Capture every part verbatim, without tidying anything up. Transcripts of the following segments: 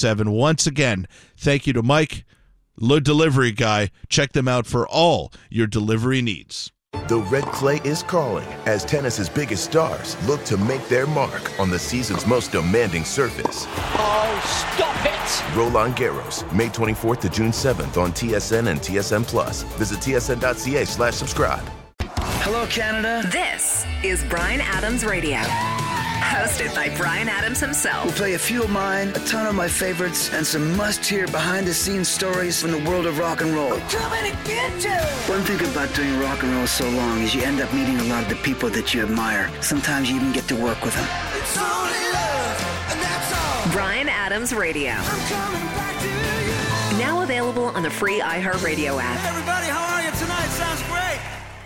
seven. Once again, thank you to Mike, the delivery guy. Check them out for all your delivery needs. The red clay is calling as tennis's biggest stars look to make their mark on the season's most demanding surface. Oh, stop it! Roland Garros, May twenty-fourth to June seventh on T S N and T S N Plus. Visit tsn.ca slash subscribe. Hello, Canada. This is Bryan Adams Radio. Hosted by Bryan Adams himself. We'll play a few of mine, a ton of my favorites, and some must-hear behind-the-scenes stories from the world of rock and roll. One thing about doing rock and roll so long is you end up meeting a lot of the people that you admire. Sometimes you even get to work with them. It's only love, and that's all. Bryan Adams Radio. I'm coming back to you. Now available on the free iHeartRadio app. Hey everybody, how are you tonight? Sounds great.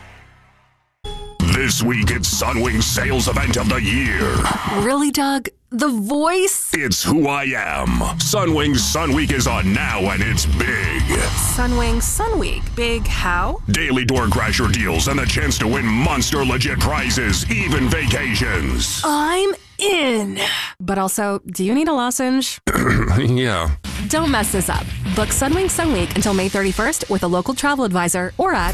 This week, it's Sunwing's sales event of the year. Really, Doug? The voice? It's who I am. Sunwing's Sun Week is on now, and it's big. Sunwing Sun Week. Big how? Daily door crasher deals and the chance to win monster legit prizes, even vacations. I'm in. But also, do you need a lozenge? Yeah. Don't mess this up. Book Sunwing Sun Week until May thirty-first with a local travel advisor or at...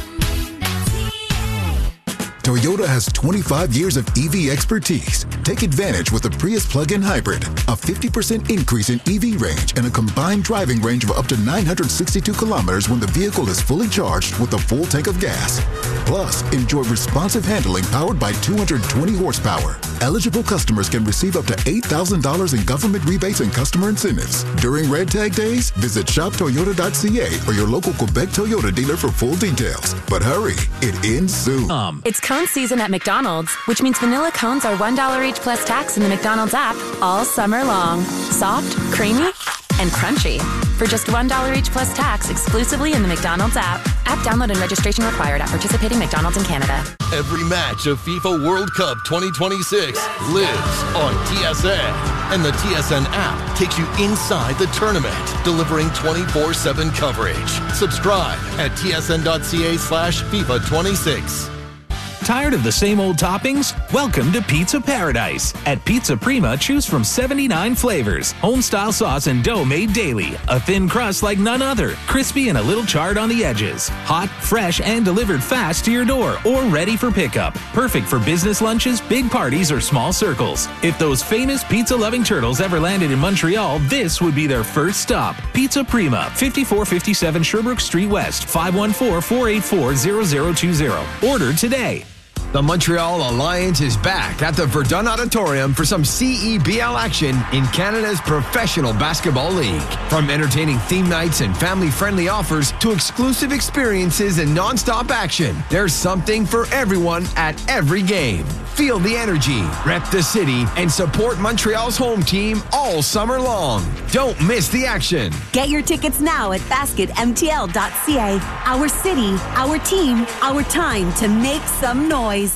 Toyota has twenty-five years of E V expertise. Take advantage with the Prius plug-in hybrid. A fifty percent increase in E V range and a combined driving range of up to nine hundred sixty-two kilometers when the vehicle is fully charged with a full tank of gas. Plus, enjoy responsive handling powered by two hundred twenty horsepower. Eligible customers can receive up to eight thousand dollars in government rebates and customer incentives. During Red Tag Days, visit shop toyota dot c a or your local Quebec Toyota dealer for full details. But hurry, it ends soon. Um, it's cone season at McDonald's, which means vanilla cones are one dollar each plus tax in the McDonald's app all summer long. Soft, creamy, and crunchy. For just one dollar each plus tax exclusively in the McDonald's app. App download and registration required at participating McDonald's in Canada. Every match of FIFA World Cup twenty twenty-six lives on T S N. And the T S N app takes you inside the tournament, delivering twenty-four seven coverage. Subscribe at tsn.ca slash FIFA 26. Tired of the same old toppings? Welcome to Pizza Paradise. At Pizza Prima, choose from seventy-nine flavors. Home-style sauce and dough made daily. A thin crust like none other. Crispy and a little charred on the edges. Hot, fresh, and delivered fast to your door or ready for pickup. Perfect for business lunches, big parties, or small circles. If those famous pizza-loving turtles ever landed in Montreal, this would be their first stop. Pizza Prima, fifty-four fifty-seven Sherbrooke Street West, five one four, four eight four, zero zero two zero. Order today. The Montreal Alliance is back at the Verdun Auditorium for some C E B L action in Canada's Professional Basketball League. From entertaining theme nights and family-friendly offers to exclusive experiences and non-stop action, there's something for everyone at every game. Feel the energy, rep the city, and support Montreal's home team all summer long. Don't miss the action. Get your tickets now at basket m t l dot c a. Our city, our team, our time to make some noise.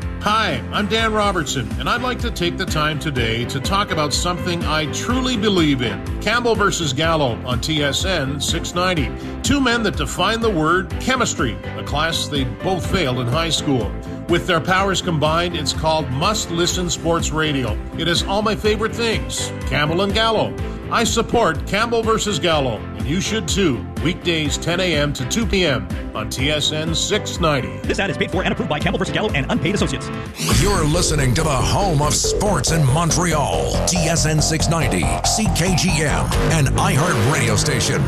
Hi, I'm Dan Robertson, and I'd like to take the time today to talk about something I truly believe in. Campbell versus Gallo on T S N six ninety. Two men that define the word chemistry, a class they both failed in high school. With their powers combined, it's called Must Listen Sports Radio. It is all my favorite things. Campbell and Gallo. I support Campbell versus Gallo, and you should too. Weekdays ten a.m. to two p.m. on T S N six ninety. This ad is paid for and approved by Campbell versus Gallo and unpaid associates. You're listening to the home of sports in Montreal. T S N six ninety, C K G M, and iHeart Radio Station.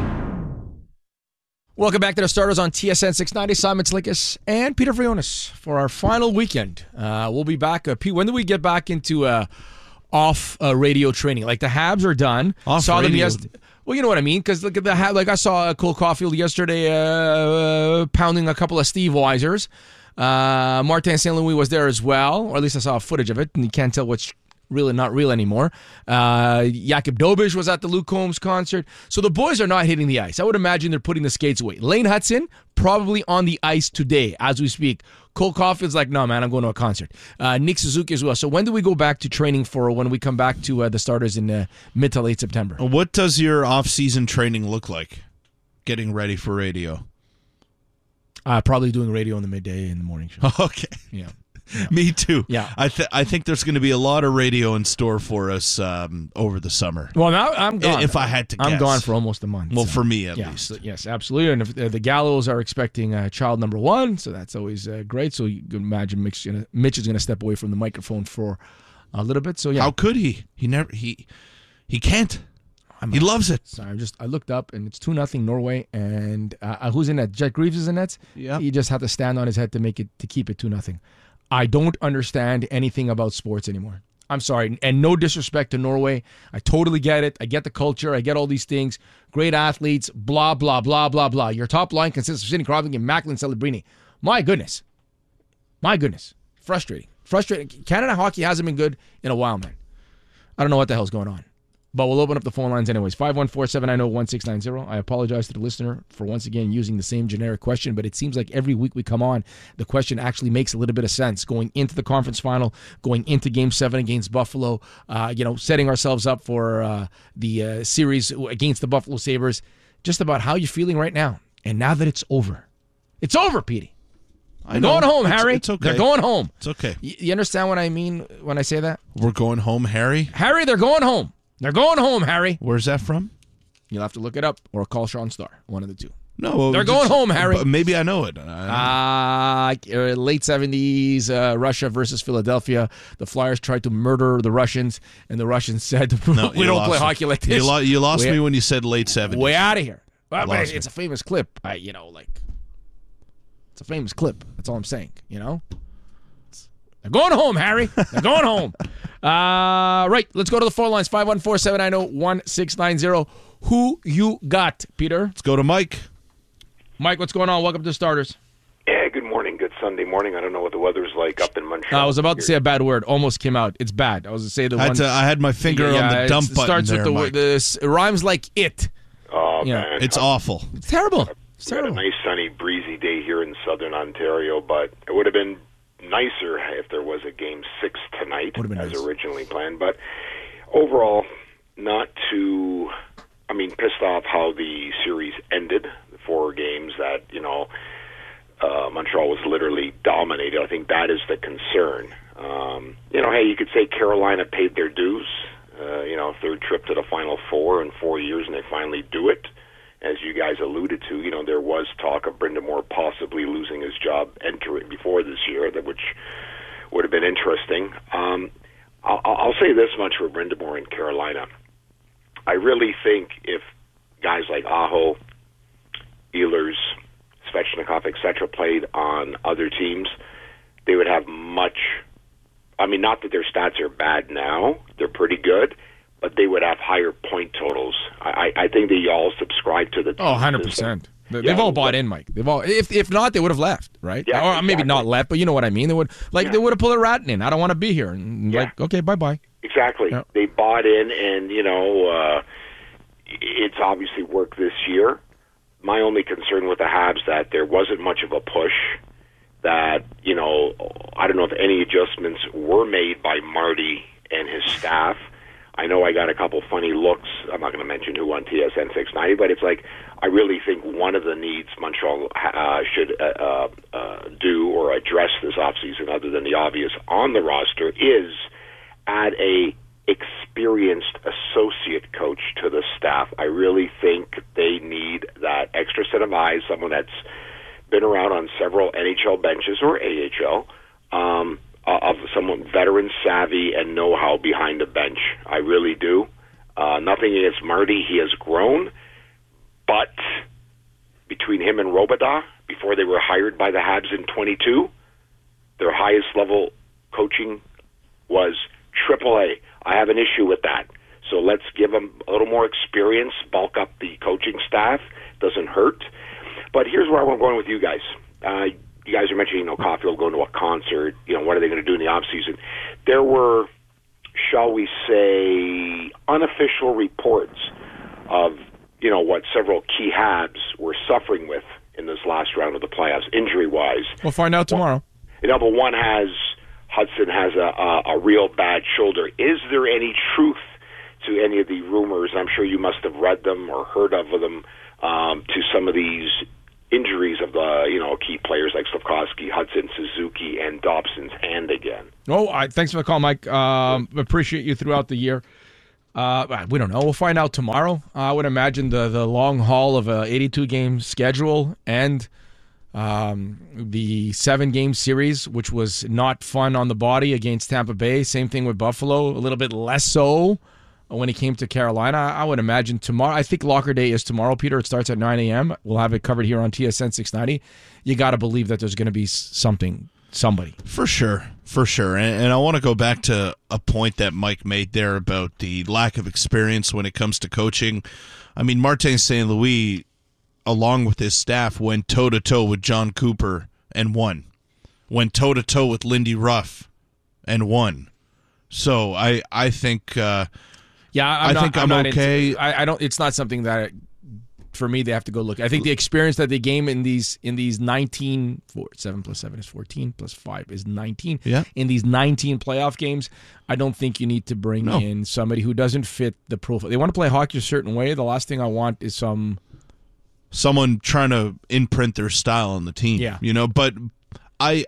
Welcome back to the starters on T S N six ninety. Simon Slikas and Peter Frionis for our final weekend. Uh, we'll be back. Uh, Pete, when do we get back into uh, off uh, radio training? Like the Habs are done. Off saw radio. them yesterday. Well, you know what I mean, because look at the Habs. Like I saw uh, Cole Caulfield yesterday uh, pounding a couple of Steve Weisers. Uh, Martin Saint Louis was there as well, or at least I saw footage of it, and you can't tell what's really not real anymore. Uh, Jakub Dobeš was at the Luke Combs concert. So the boys are not hitting the ice. I would imagine they're putting the skates away. Lane Hudson, probably on the ice today as we speak. Cole Caulfield's like, no, man, I'm going to a concert. Uh, Nick Suzuki as well. So when do we go back to training for when we come back to uh, the starters in uh, mid to late September? What does your off-season training look like? Getting ready for radio. Uh, probably doing radio in the midday and the morning show. Okay. Yeah. Me too. Yeah. I th- I think there's going to be a lot of radio in store for us um, over the summer. Well, now I'm gone. If I had to guess. I'm gone for almost a month. Well, so. for me at yeah, least. so, yes, absolutely. And if, uh, the Gallows are expecting uh, child number one, so that's always uh, great. So you can imagine Mitch, gonna, Mitch is going to step away from the microphone for a little bit. So yeah. How could he? He never. He he can't. I'm he loves it. Sorry, I just I looked up and it's two nothing Norway, and uh, who's in net? Jet Greaves is in net. Yeah. He just had to stand on his head to make it to keep it two nothing. I don't understand anything about sports anymore. I'm sorry, and no disrespect to Norway. I totally get it. I get the culture. I get all these things. Great athletes. Blah blah blah blah blah. Your top line consists of Sidney Crosby and Macklin Celebrini. My goodness, my goodness, frustrating, frustrating. Canada hockey hasn't been good in a while, man. I don't know what the hell's going on. But we'll open up the phone lines anyways. five one four, seven nine zero, one six nine zero. I apologize to the listener for once again using the same generic question, but it seems like every week we come on, the question actually makes a little bit of sense. Going into the conference final, going into Game seven against Buffalo, uh, you know, setting ourselves up for uh, the uh, series against the Buffalo Sabres, just about how you're feeling right now. And now that it's over. It's over, Petey. They're going home, it's, Harry. It's okay. They're going home. It's okay. Y- you understand what I mean when I say that? We're going home, Harry? Harry, they're going home. They're going home, Harry. Where's that from? You'll have to look it up or call Sean Starr. One of the two. No, they're just, going home, Harry. Maybe I know it. I uh, late seventies, uh, Russia versus Philadelphia. The Flyers tried to murder the Russians, and the Russians said, no, "We don't play me. hockey like this." You, lo- you lost way, me when you said late seventies. Way out of here. Well, but it's me. a famous clip. I, you know, like it's a famous clip. That's all I'm saying. You know. They're going home, Harry. They're going home. Uh, right, let's go to the phone lines. five one four, seven nine zero, one six nine zero. Who you got, Peter? Let's go to Mike. Mike, what's going on? Welcome to Starters. Yeah, good morning. Good Sunday morning. I don't know what the weather's like up in Montreal. I was about to say a bad word. Almost came out. It's bad. I was to say the I had one. To, I had my finger yeah, on the dump it button starts there, with the, Mike. the it rhymes like it. Oh, yeah. man. It's awful. It's terrible. It's we terrible. had a nice, sunny, breezy day here in southern Ontario, but it would have been nicer if there was a game six tonight as nice. originally planned. But overall, not too, I mean, pissed off how the series ended, the four games that, you know, uh, Montreal was literally dominated. I think that is the concern. Um, you know, hey, you could say Carolina paid their dues, uh, you know, third trip to the Final Four in four years, and they finally do it. As you guys alluded to, you know, there was talk of Brendan Moore possibly losing his job entering before this year, that which would have been interesting. Um, I'll, I'll say this much for Brendan Moore in Carolina. I really think if guys like Aho, Ehlers, Svechnikov, et cetera, played on other teams, they would have much, I mean, not that their stats are bad now, they're pretty good, but they would have higher point totals. I, I think they all subscribe to the Oh, one hundred percent. They've yeah, all bought but, in, Mike. They've all. If if not, they would have left, right? Yeah, or exactly. maybe not left, but you know what I mean. They would like yeah. they would have pulled a rat in. I don't want to be here. And yeah. like, okay, bye bye. Exactly. Yeah. They bought in, and you know, uh, it's obviously worked this year. My only concern with the Habs that there wasn't much of a push. That you know, I don't know if any adjustments were made by Marty and his staff. I know I got a couple funny looks. I'm not going to mention who on T S N six ninety, but it's like I really think one of the needs Montreal uh, should uh, uh, do or address this offseason, other than the obvious on the roster, is add a experienced associate coach to the staff. I really think they need that extra set of eyes, someone that's been around on several N H L benches or A H L, um, of someone veteran savvy and know-how behind the bench. I really do. Uh, nothing against Marty. He has grown. But between him and Robidas, before they were hired by the Habs in twenty-two, their highest level coaching was triple A. I have an issue with that. So let's give them a little more experience, bulk up the coaching staff. Doesn't hurt. But here's where I'm going with you guys. Uh, you guys are mentioning, you know, Caulfield going to a concert. You know, what are they going to do in the off season? There were, shall we say, unofficial reports of, you know, what several key Habs were suffering with in this last round of the playoffs, injury-wise. We'll find out tomorrow. Well, you know, but one has, Hudson has a, a, a real bad shoulder. Is there any truth to any of the rumors? I'm sure you must have read them or heard of them, um, to some of these injuries of the you know key players like Slafkovsky, Hudson, Suzuki, and Dobson's hand again. Oh, I, thanks for the call, Mike. Um, appreciate you throughout the year. Uh, we don't know. We'll find out tomorrow. Uh, I would imagine the the long haul of a eighty-two game schedule and um, the seven game series, which was not fun on the body against Tampa Bay. Same thing with Buffalo. A little bit less so when it came to Carolina. I would imagine tomorrow. I think Locker Day is tomorrow, Peter. It starts at nine a.m. We'll have it covered here on T S N six ninety. You got to believe that there's going to be something. Somebody. For sure. For sure. And, and I want to go back to a point that Mike made there about the lack of experience when it comes to coaching. I mean, Martin Saint Louis, along with his staff, went toe-to-toe with John Cooper and won. Went toe-to-toe with Lindy Ruff and won. So I, I think uh, yeah, I'm I not, think I'm, I'm not okay. Into, I, I don't. It's not something that... For me, they have to go look. I think the experience that they gain in these in these nineteen, four, seven plus seven is fourteen, plus five is nineteen. Yeah. In these nineteen playoff games, I don't think you need to bring No. in somebody who doesn't fit the profile. They want to play hockey a certain way. The last thing I want is some someone trying to imprint their style on the team. Yeah. You know, but I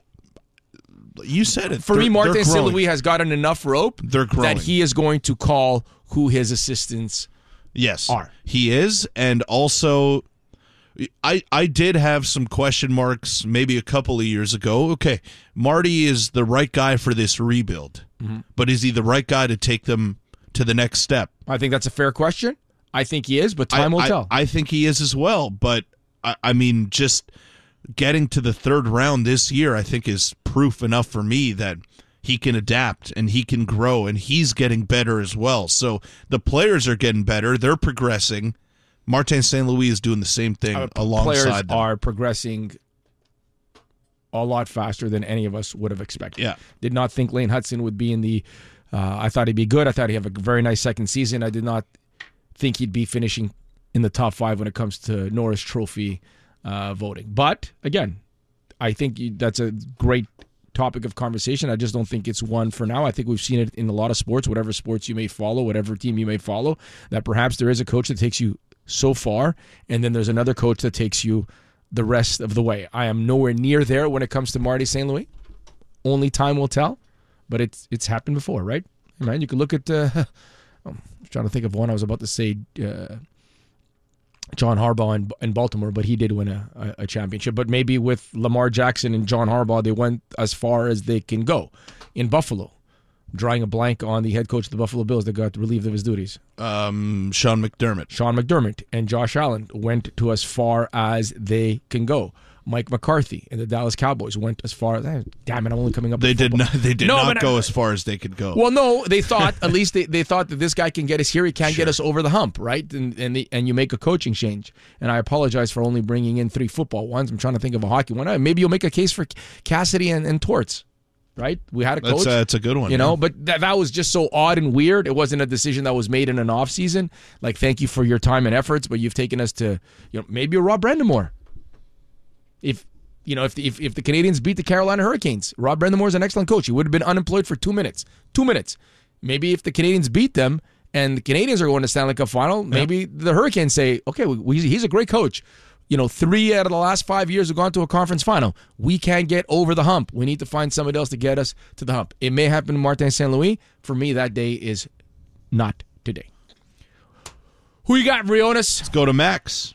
you said it. For They're- me, Martin they're Saint growing. Louis has gotten enough rope They're growing. that he is going to call who his assistants Yes, are. he is, and also, I I did have some question marks maybe a couple of years ago. Okay, Marty is the right guy for this rebuild, Mm-hmm. but is he the right guy to take them to the next step? I think that's a fair question. I think he is, but time I, will I- tell. I think he is as well, but I, I mean, just getting to the third round this year, I think is proof enough for me that he can adapt and he can grow and he's getting better as well. So the players are getting better. They're progressing. Martin Saint Louis is doing the same thing Uh, alongside players them. are progressing a lot faster than any of us would have expected. Yeah. Did not think Lane Hudson would be in the uh, I thought he'd be good. I thought he'd have a very nice second season. I did not think he'd be finishing in the top five when it comes to Norris Trophy uh, voting. But again, I think you, that's a great topic of conversation. I just don't think it's one for now. I think we've seen it in a lot of sports, whatever sports you may follow, whatever team you may follow, that perhaps there is a coach that takes you so far, and then there's another coach that takes you the rest of the way. I am nowhere near there when it comes to Marty Saint Louis. Only time will tell, but it's it's happened before, right? Man, you can look at. Uh, I'm trying to think of one. I was about to say uh, John Harbaugh in, in Baltimore, but he did win a, a, a championship. But maybe with Lamar Jackson and John Harbaugh, they went as far as they can go. In Buffalo, drawing a blank on the head coach of the Buffalo Bills that got relieved of his duties. Um, Sean McDermott. Sean McDermott and Josh Allen went to as far as they can go. Mike McCarthy and the Dallas Cowboys went as far as, eh, damn it, I'm only coming up They with did football. not. They did No, not but go I- as far as they could go. Well, no, they thought, at least they, they thought that this guy can get us here, he can't Sure. get us over the hump, right? And and, the, and you make a coaching change. And I apologize for only bringing in three football ones. I'm trying to think of a hockey one. Uh, Maybe you'll make a case for Cassidy and, and Torts, right? We had a coach. That's, uh, that's a good one, You know, yeah. but that, that was just so odd and weird. It wasn't a decision that was made in an off season. Like, thank you for your time and efforts, but you've taken us to, you know, maybe a Rob Brendamore. If You know, if the, if if the Canadians beat the Carolina Hurricanes, Rob Brendamore is an excellent coach. He would have been unemployed for two minutes. Two minutes. Maybe if the Canadians beat them and the Canadians are going to Stanley Cup final, maybe the Hurricanes say, okay, we, we, he's a great coach. You know, three out of the last five years have gone to a conference final. We can't get over the hump. We need to find somebody else to get us to the hump. It may happen to Martin Saint Louis. For me, that day is not today. Who you got, Briones? Let's go to Max.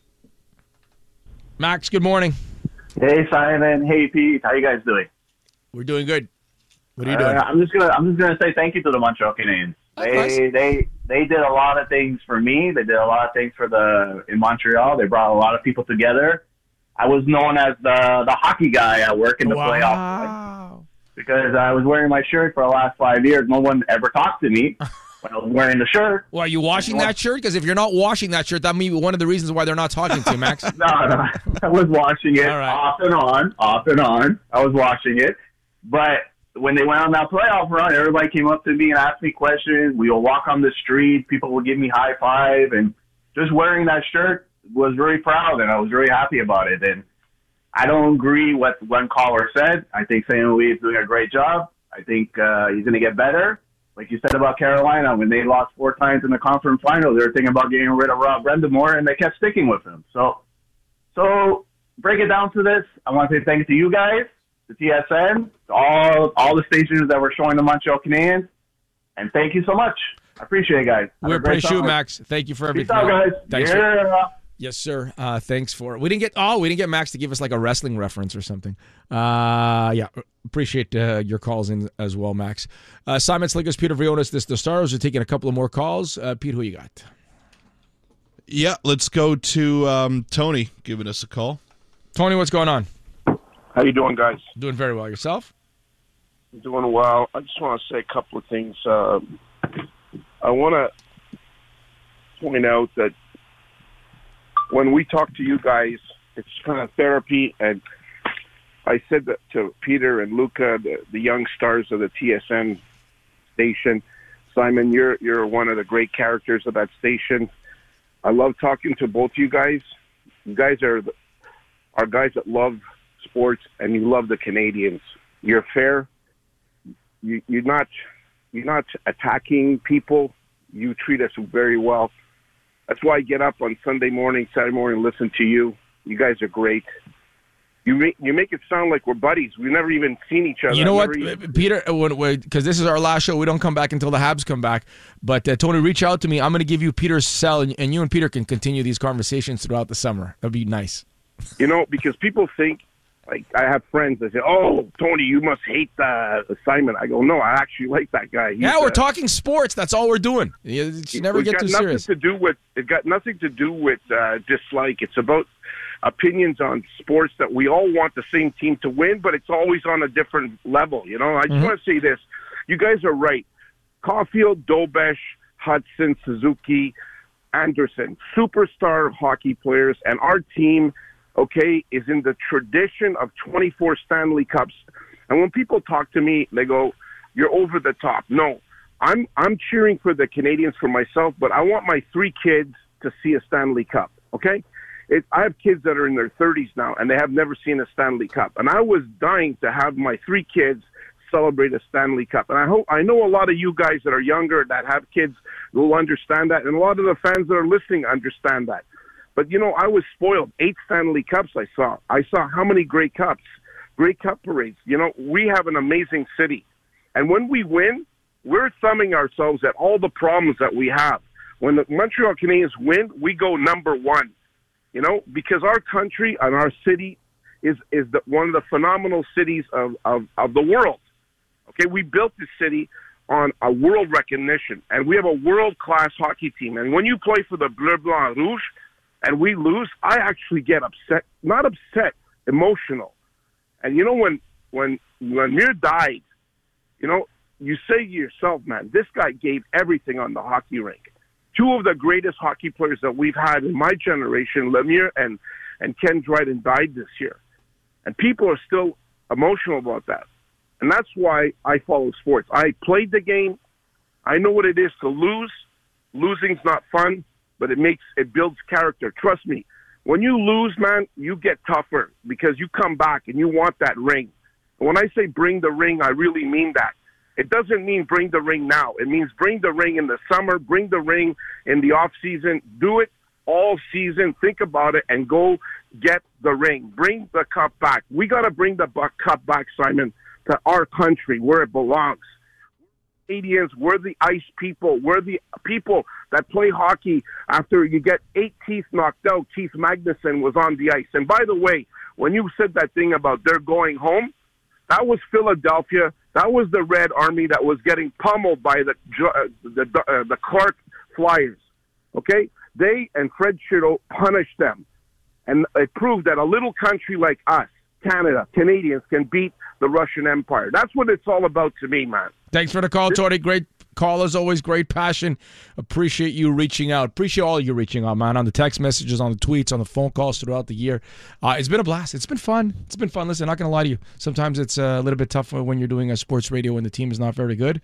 Max, good morning. Hey Simon, hey Pete, how you guys doing? We're doing good. What are you doing? Uh, I'm just gonna I'm just gonna say thank you to the Montreal Canadiens. They nice. they they did a lot of things for me. They did a lot of things for the in Montreal. They brought a lot of people together. I was known as the the hockey guy at work in the Wow. playoffs because I was wearing my shirt for the last five years. No one ever talked to me when I was wearing the shirt. Well, are you washing that shirt? Because if you're not washing that shirt, that may be one of the reasons why they're not talking to you, Max. No, no, I was washing it All right. off and on, off and on. I was washing it. But when they went on that playoff run, everybody came up to me and asked me questions. We would walk on the street. People would give me high five. And just wearing that shirt was very proud, and I was very happy about it. And I don't agree with what one caller said. I think Saint Louis is doing a great job. I think uh, he's going to get better. Like you said about Carolina, when they lost four times in the conference final, they were thinking about getting rid of Rob Brendamore, and they kept sticking with him. So, so break it down to this, I want to say thanks to you guys, to T S N, to all all the stations that were showing the Montreal Canadiens, and thank you so much. I appreciate it, guys. Have We a great appreciate you, summer. Max. Thank you for everything. Peace out, guys. Thanks Yeah. for- yes, sir. Uh, thanks for we didn't get oh we didn't get Max to give us like a wrestling reference or something. Uh, yeah, appreciate uh, your calls in as well, Max. Uh, Simon Slickers, Peter Vrionis. This the Stars are taking a couple of more calls. Uh, Pete, who you got? Yeah, let's go to um, Tony giving us a call. Tony, what's going on? How you doing, guys? Doing very well. Yourself? Doing well. I just want to say a couple of things. Uh, I want to point out that when we talk to you guys, it's kind of therapy. And I said that to Peter and Luca, the, the young stars of the T S N station. Simon, you're you're one of the great characters of that station. I love talking to both you guys. You guys are are guys that love sports, and you love the Canadians. You're fair. You, you're not you're not attacking people. You treat us very well. That's why I get up on Sunday morning, Saturday morning, and listen to you. You guys are great. You make, you make it sound like we're buddies. We've never even seen each other. You know I've what, never even- Peter? Because this is our last show, we don't come back until the Habs come back. But uh, Tony, reach out to me. I'm going to give you Peter's cell, and, and you and Peter can continue these conversations throughout the summer. That'd be nice. You know, because people think, like, I have friends that say, "Oh, Tony, you must hate uh, Simon." I go, "No, I actually like that guy." He's, yeah, we're uh, talking sports. That's all we're doing. You should never It get got too nothing serious. To do with, it got nothing to do with uh, dislike. It's about opinions on sports that we all want the same team to win, but it's always on a different level. You know, I just Mm-hmm. want to say this. You guys are right. Caulfield, Dobesh, Hudson, Suzuki, Anderson, superstar hockey players, and our team, okay, is in the tradition of twenty-four Stanley Cups. And when people talk to me, they go, "You're over the top." No, I'm I'm cheering for the Canadians for myself, but I want my three kids to see a Stanley Cup, okay? It, I have kids that are in their thirties now, and they have never seen a Stanley Cup. And I was dying to have my three kids celebrate a Stanley Cup. And I hope I know a lot of you guys that are younger that have kids will understand that, and a lot of the fans that are listening understand that. But, you know, I was spoiled. Eight Stanley Cups I saw. I saw how many great cups, great cup parades. You know, we have an amazing city. And when we win, we're thumbing ourselves at all the problems that we have. When the Montreal Canadiens win, we go number one. You know, because our country and our city is is the, one of the phenomenal cities of, of, of the world. Okay, we built this city on a world recognition, and we have a world-class hockey team. And when you play for the Bleu, Blanc, Rouge, and we lose, I actually get upset. Not upset, emotional. And you know, when when when Lemieux died, you know, you say to yourself, man, this guy gave everything on the hockey rink. Two of the greatest hockey players that we've had in my generation, Lemieux and, and Ken Dryden, died this year. And people are still emotional about that. And that's why I follow sports. I played the game. I know what it is to lose. Losing's not fun, but it makes it builds character. Trust me. When you lose, man, you get tougher because you come back and you want that ring. And when I say bring the ring, I really mean that. It doesn't mean bring the ring now. It means bring the ring in the summer, bring the ring in the off season. Do it all season. Think about it and go get the ring. Bring the cup back. We got to bring the cup back, Simon, to our country where it belongs. Canadians, we're the ice people. We're the people that play hockey after you get eight teeth knocked out. Keith Magnuson was on the ice. And by the way, when you said that thing about they're going home, that was Philadelphia. That was the Red Army that was getting pummeled by the uh, the uh, the Clark Flyers. Okay, they and Fred Shitto punished them, and it proved that a little country like us, Canada, Canadians, can beat the Russian Empire. That's what it's all about to me, man. Thanks for the call, Tony. Great call as always. Great passion. Appreciate you reaching out. Appreciate all you reaching out, man, on the text messages, on the tweets, on the phone calls throughout the year. Uh, it's been a blast. It's been fun. It's been fun. Listen, not going to lie to you. Sometimes it's a little bit tough when you're doing a sports radio when the team is not very good.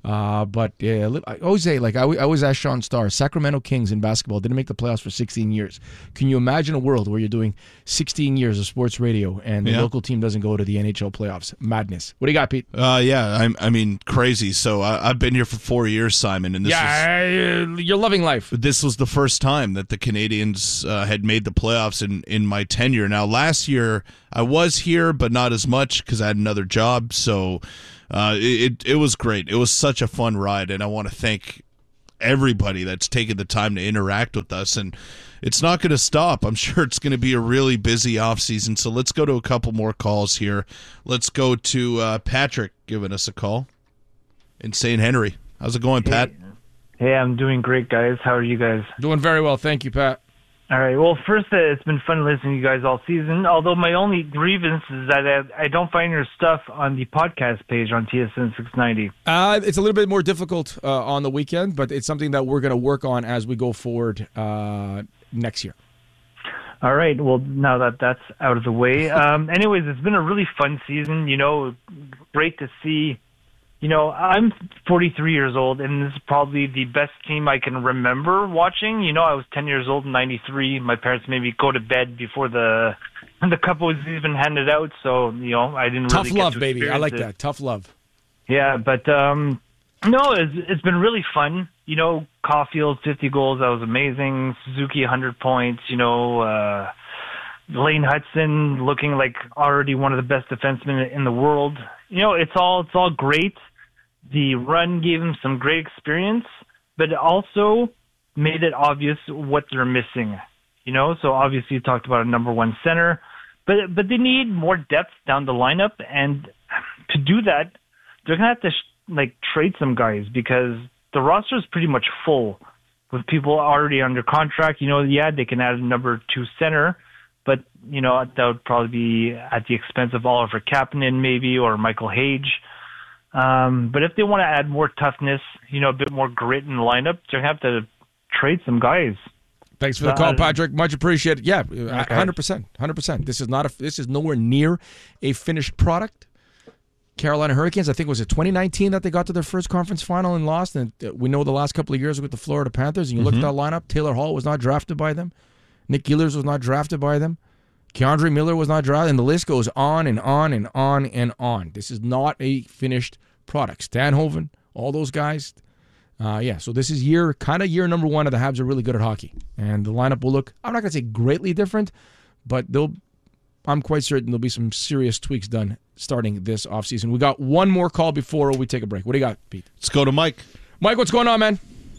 Uh, but yeah, I always say, like I always ask Sean Starr, Sacramento Kings in basketball didn't make the playoffs for sixteen years. Can you imagine a world where you're doing sixteen years of sports radio and the Yeah. local team doesn't go to the N H L playoffs? Madness. What do you got, Pete? Uh, yeah, I, I mean, crazy. So I, I've been here for four years, Simon, and this yeah, is, uh, you're loving life. This was the first time that the Canadians uh, had made the playoffs in, in my tenure. Now, last year I was here, but not as much because I had another job. So uh, it it was great. It was such a fun ride, and I want to thank everybody that's taken the time to interact with us. And it's not going to stop. I'm sure it's going to be a really busy offseason. So let's go to a couple more calls here. Let's go to uh, Patrick giving us a call in Saint Henry. How's it going, Pat? Hey, I'm doing great, guys. How are you guys? Doing very well. Thank you, Pat. All right. Well, first, uh, it's been fun listening to you guys all season, although my only grievance is that I, I don't find your stuff on the podcast page on T S N six ninety. Uh, it's a little bit more difficult uh, on the weekend, but it's something that we're going to work on as we go forward uh, next year. All right. Well, now that that's out of the way. Um, anyways, it's been a really fun season. You know, great to see. You know, I'm forty-three years old, and this is probably the best team I can remember watching. You know, I was ten years old in ninety-three. My parents made me go to bed before the the cup was even handed out, so, you know, I didn't Tough really get love, to baby. I experience like it. that. Tough love. Yeah, but um, no, it's, it's been really fun. You know, Caulfield, fifty goals, that was amazing. Suzuki, one hundred points. You know, uh, Lane Hudson looking like already one of the best defensemen in the world. You know, it's all it's all great. The run gave him some great experience, but it also made it obvious what they're missing. You know, so obviously you talked about a number one center, but but they need more depth down the lineup, and to do that, they're gonna have to sh- like trade some guys because the roster is pretty much full with people already under contract. You know, yeah, they can add a number two center, but you know that would probably be at the expense of Oliver Kapanen maybe or Michael Hage. Um, but if they want to add more toughness, you know, a bit more grit in the lineup, they're going to have to trade some guys. Thanks for the Uh, call, Patrick. Much appreciated. Yeah, Okay. one hundred percent. one hundred percent. This is not a. This is nowhere near a finished product. Carolina Hurricanes, I think, was it twenty nineteen that they got to their first conference final and lost? And we know the last couple of years with the Florida Panthers, and you look Mhm. at that lineup, Taylor Hall was not drafted by them. Nick Gillers was not drafted by them. Keandre Miller was not drafted, and the list goes on and on and on and on. This is not a finished product. Stanhoven, all those guys. Uh, yeah, so this is year, kind of year number one of the Habs are really good at hockey. And the lineup will look, I'm not going to say greatly different, but they'll, I'm quite certain there'll be some serious tweaks done starting this offseason. We got one more call before we take a break. What do you got, Pete? Let's go to Mike. Mike, what's going on, man?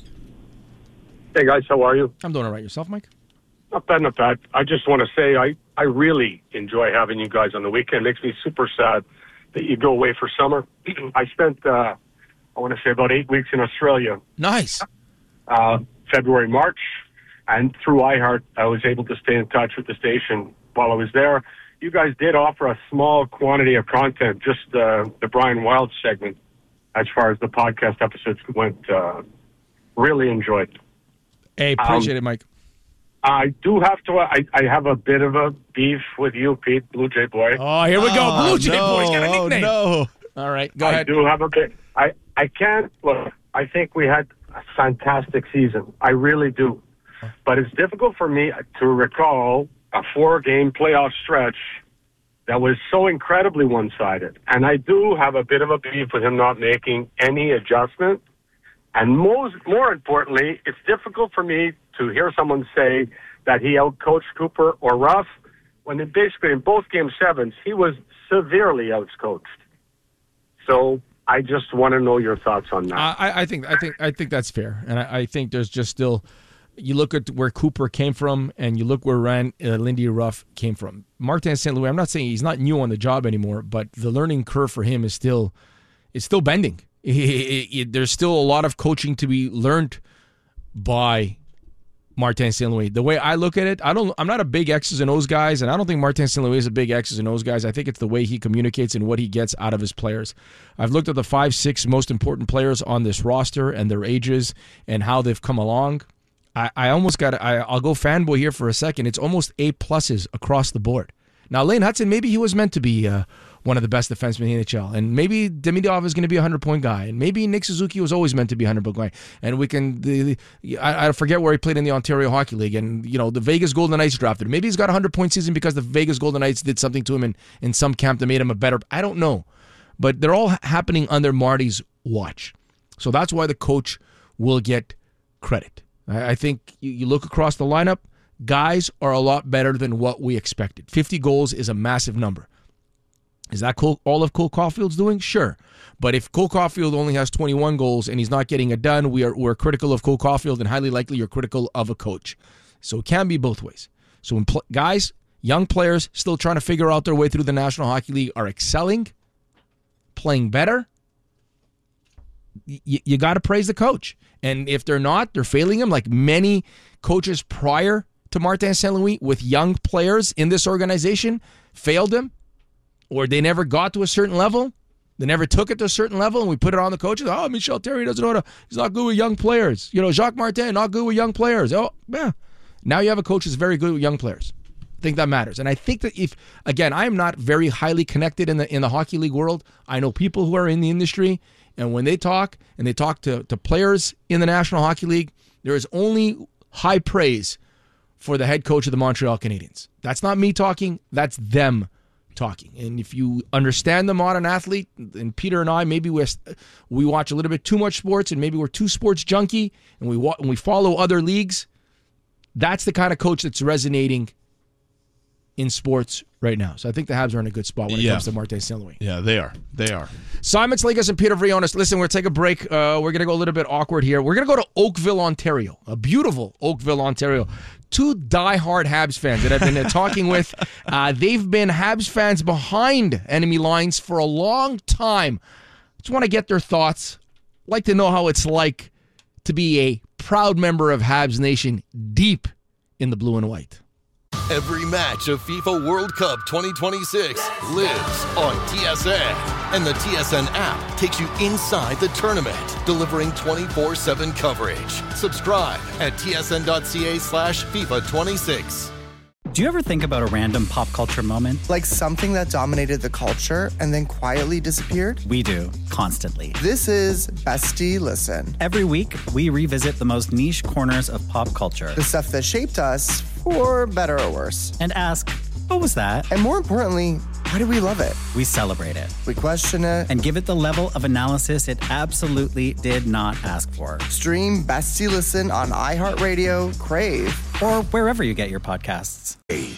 Hey, guys, how are you? I'm doing all right. Yourself, Mike? Not bad, not bad. I just want to say I, I really enjoy having you guys on the weekend. It makes me super sad that you go away for summer. I spent, uh, I want to say, about eight weeks in Australia. Nice. Uh, February, March. And through iHeart, I was able to stay in touch with the station while I was there. You guys did offer a small quantity of content, just uh, the Brian Wild segment, as far as the podcast episodes went. Uh, really enjoyed. Hey, appreciate Um, it, Mike. I do have to. I, I have a bit of a beef with you, Pete, Blue Jay boy. Oh, here we go. Blue Jay no. Boy's got a Oh, nickname. no. All right, go I ahead. do have a bit. I I can't look. I think we had a fantastic season. I really do, but it's difficult for me to recall a four-game playoff stretch that was so incredibly one-sided. And I do have a bit of a beef with him not making any adjustment. And most, more importantly, it's difficult for me to hear someone say that he outcoached Cooper or Ruff when in basically in both game sevens, he was severely outcoached. So I just want to know your thoughts on that. I, I think I think I think that's fair, and I, I think there's just still. You look at where Cooper came from, and you look where Rand, uh, Lindy Ruff came from. Martin Saint Louis. I'm not saying he's not new on the job anymore, but the learning curve for him is still, it's still bending. It, it, it, there's still a lot of coaching to be learned by Martin Saint Louis. The way I look at it, I don't. I'm not a big X's and O's guys, and I don't think Martin Saint Louis is a big X's and O's guys. I think it's the way he communicates and what he gets out of his players. I've looked at the five, six most important players on this roster and their ages and how they've come along. I, I almost got. I, I'll go fanboy here for a second. It's almost A pluses across the board. Now, Lane Hudson, maybe he was meant to be uh, one of the best defensemen in the N H L. And maybe Demidov is going to be a hundred-point guy. And maybe Nick Suzuki was always meant to be a hundred-point guy. And we can, the, the, I, I forget where he played in the Ontario Hockey League. And, you know, the Vegas Golden Knights drafted him. Maybe he's got a hundred-point season because the Vegas Golden Knights did something to him in, in some camp that made him a better, I don't know. But they're all happening under Marty's watch. So that's why the coach will get credit. I, I think you, you look across the lineup, guys are a lot better than what we expected. fifty goals is a massive number. Is that Cole, all of Cole Caulfield's doing? Sure. But if Cole Caulfield only has twenty-one goals and he's not getting it done, we are, we're critical of Cole Caulfield, and highly likely you're critical of a coach. So it can be both ways. So when pl- guys, young players still trying to figure out their way through the National Hockey League are excelling, playing better, y- you got to praise the coach. And if they're not, they're failing him, like many coaches prior to Martin Saint Louis with young players in this organization failed him, or they never got to a certain level. They never took it to a certain level, and we put it on the coaches. Oh, Michel Terry doesn't know how to, he's not good with young players. You know, Jacques Martin, not good with young players. Oh, yeah. Now you have a coach that's very good with young players. I think that matters. And I think that if, again, I am not very highly connected in the in the hockey league world. I know people who are in the industry, and when they talk, and they talk to, to players in the National Hockey League, there is only high praise for the head coach of the Montreal Canadiens. That's not me talking. That's them talking. And if you understand the modern athlete, and Peter and I, maybe we we watch a little bit too much sports, and maybe we're too sports junky, and we and we follow other leagues. That's the kind of coach that's resonating in sports right now. So I think the Habs are in a good spot when it Yeah. comes to Martin Saint Louis. Yeah, they are. They are. Simon Slagas and Peter Vrionis. Listen, we're going to take a break. Uh, we're going to go a little bit awkward here. We're going to go to Oakville, Ontario. A beautiful Oakville, Ontario. Two diehard Habs fans that I've been uh, talking with. Uh, they've been Habs fans behind enemy lines for a long time. Just want to get their thoughts. Like to know how it's like to be a proud member of Habs Nation deep in the blue and white. Every match of FIFA World Cup twenty twenty-six lives on T S N. And the T S N app takes you inside the tournament, delivering twenty-four seven coverage. Subscribe at tsn.ca slash FIFA 26. Do you ever think about a random pop culture moment? Like something that dominated the culture and then quietly disappeared? We do, constantly. This is Bestie Listen. Every week, we revisit the most niche corners of pop culture. The stuff that shaped us, for better or worse. And ask, what was that? And more importantly, why do we love it? We celebrate it. We question it. And give it the level of analysis it absolutely did not ask for. Stream Bestie Listen on iHeartRadio, Crave, or wherever you get your podcasts.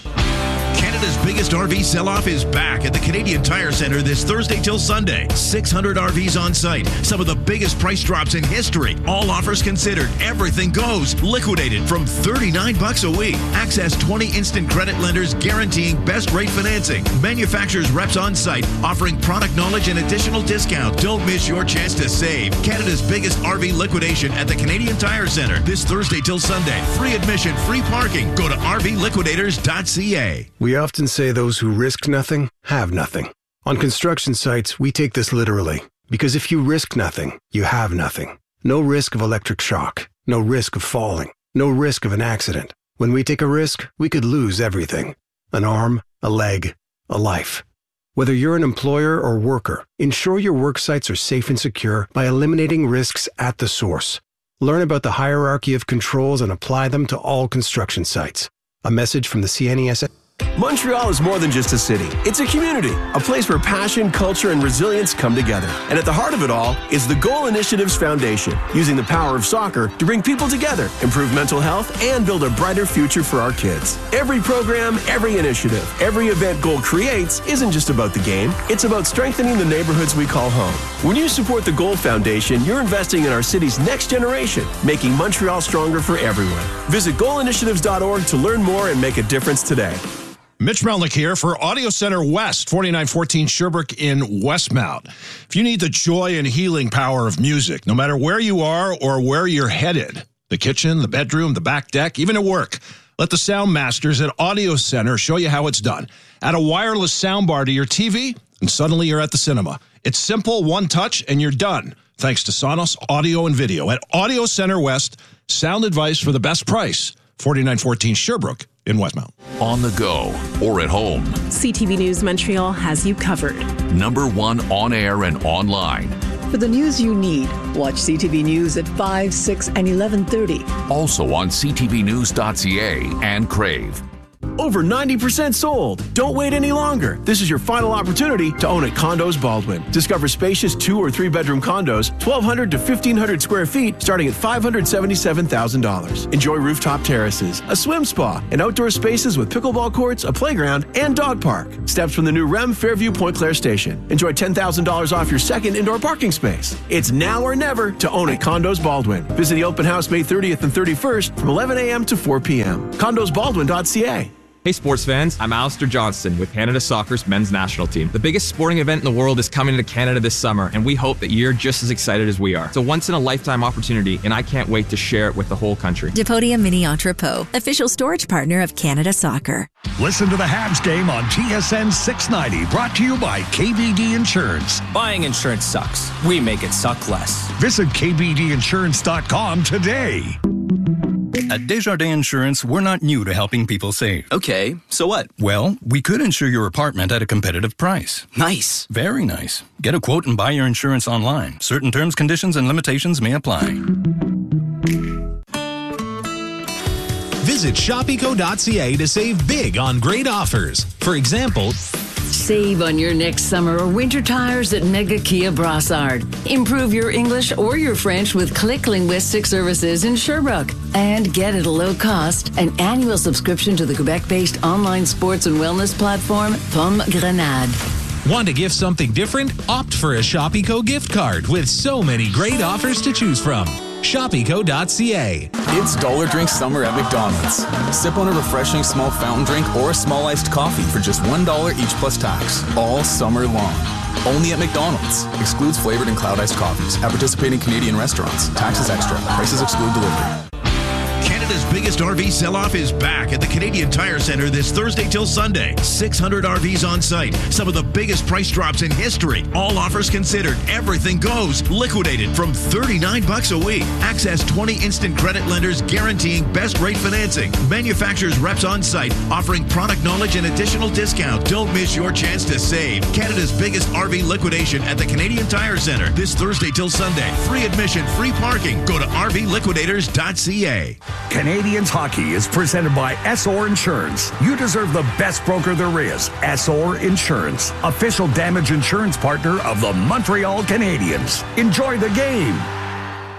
Canada's biggest R V sell-off is back at the Canadian Tire Centre this Thursday till Sunday. six hundred R Vs on site. Some of the biggest price drops in history. All offers considered. Everything goes. Liquidated from thirty-nine bucks a week. Access twenty instant credit lenders guaranteeing best rate financing. Manufacturers reps on site offering product knowledge and additional discounts. Don't miss your chance to save. Canada's biggest R V liquidation at the Canadian Tire Centre this Thursday till Sunday. Free admission, free parking. Go to r v liquidators dot c a. We often say those who risk nothing have nothing. On construction sites, we take this literally. Because if you risk nothing, you have nothing. No risk of electric shock. No risk of falling. No risk of an accident. When we take a risk, we could lose everything. An arm, a leg, a life. Whether you're an employer or worker, ensure your work sites are safe and secure by eliminating risks at the source. Learn about the hierarchy of controls and apply them to all construction sites. A message from the C N E S. Montreal is more than just a city. It's a community, a place where passion, culture, and resilience come together. And at the heart of it all is the Goal Initiatives Foundation, using the power of soccer to bring people together, improve mental health, and build a brighter future for our kids. Every program, every initiative, every event Goal creates isn't just about the game. It's about strengthening the neighborhoods we call home. When you support the Goal Foundation, you're investing in our city's next generation, making Montreal stronger for everyone. Visit goal initiatives dot org to learn more and make a difference today. Mitch Melnick here for Audio Center West, forty-nine fourteen Sherbrooke in Westmount. If you need the joy and healing power of music, no matter where you are or where you're headed, the kitchen, the bedroom, the back deck, even at work, let the sound masters at Audio Center show you how it's done. Add a wireless soundbar to your T V, and suddenly you're at the cinema. It's simple, one touch, and you're done. Thanks to Sonos Audio and Video at Audio Center West. Sound advice for the best price, forty-nine fourteen Sherbrooke in Westmount. on the go, or at home. C T V News Montreal has you covered. Number one on air and online. For the news you need, watch C T V News at five, six, and eleven thirty. Also on c t v news dot c a and Crave. Over ninety percent sold. Don't wait any longer. This is your final opportunity to own at Condos Baldwin. Discover spacious two or three bedroom condos, twelve hundred to fifteen hundred square feet, starting at five hundred seventy-seven thousand dollars. Enjoy rooftop terraces, a swim spa, and outdoor spaces with pickleball courts, a playground, and dog park. Steps from the new R E M Fairview Point Claire station. Enjoy ten thousand dollars off your second indoor parking space. It's now or never to own at Condos Baldwin. Visit the open house May thirtieth and thirty-first from eleven a.m. to four p.m. condos baldwin dot c a. Hey sports fans, I'm Alistair Johnston with Canada Soccer's men's national team. The biggest sporting event in the world is coming to Canada this summer, and we hope that you're just as excited as we are. It's a once-in-a-lifetime opportunity, and I can't wait to share it with the whole country. Depodia Mini Entrepot, official storage partner of Canada Soccer. Listen to the Habs game on T S N six ninety, brought to you by K B D Insurance. Buying insurance sucks. We make it suck less. Visit k b d insurance dot com today. At Desjardins Insurance, we're not new to helping people save. Okay, so what? Well, we could insure your apartment at a competitive price. Nice. Very nice. Get a quote and buy your insurance online. Certain terms, conditions, and limitations may apply. Visit shop eco dot c a to save big on great offers. For example, save on your next summer or winter tires at Mega Kia Brassard. Improve your English or your French with Click Linguistic Services in Sherbrooke. And get at a low cost an annual subscription to the Quebec-based online sports and wellness platform, Pomme Grenade. Want to gift something different? Opt for a Shop Eco gift card with so many great offers to choose from. shop eco dot c a. It's Dollar Drink Summer at McDonald's. Sip on a refreshing small fountain drink or a small iced coffee for just one dollar each plus tax, all summer long. Only at McDonald's. Excludes flavored and cloud iced coffees at participating Canadian restaurants. Taxes extra. Prices exclude delivery. Canada's biggest R V sell-off is back at the Canadian Tire Centre this Thursday till Sunday. six hundred R Vs on site. Some of the biggest price drops in history. All offers considered. Everything goes. Liquidated from thirty-nine bucks a week. Access twenty instant credit lenders guaranteeing best rate financing. Manufacturers reps on site offering product knowledge and additional discount. Don't miss your chance to save. Canada's biggest R V liquidation at the Canadian Tire Centre this Thursday till Sunday. Free admission, free parking. Go to r v liquidators dot c a. Canadians Hockey is presented by S O R Insurance. You deserve the best broker there is. S O R Insurance, official damage insurance partner of the Montreal Canadiens. Enjoy the game.